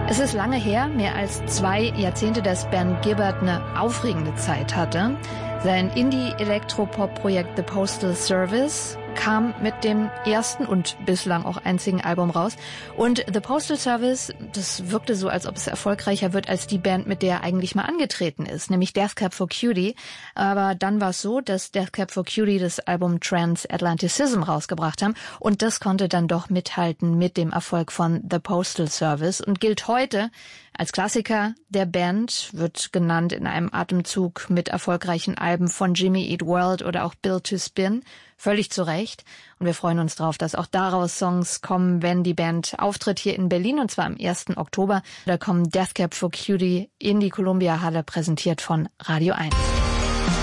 Es ist lange her, mehr als 2 Jahrzehnte, dass Bernd Gibbard eine aufregende Zeit hatte. Sein Indie-Elektropop-Projekt The Postal Service kam mit dem ersten und bislang auch einzigen Album raus. Und The Postal Service, das wirkte so, als ob es erfolgreicher wird als die Band, mit der er eigentlich mal angetreten ist, nämlich Death Cab for Cutie. Aber dann war es so, dass Death Cab for Cutie das Album Transatlanticism rausgebracht haben. Und das konnte dann doch mithalten mit dem Erfolg von The Postal Service und gilt heute als Klassiker der Band, wird genannt in einem Atemzug mit erfolgreichen Alben von Jimmy Eat World oder auch Built to Spin. Völlig zu Recht. Und wir freuen uns drauf, dass auch daraus Songs kommen, wenn die Band auftritt hier in Berlin, und zwar am 1. Oktober. Da kommen Death Cab for Cutie in die Columbia Halle, präsentiert von Radio 1.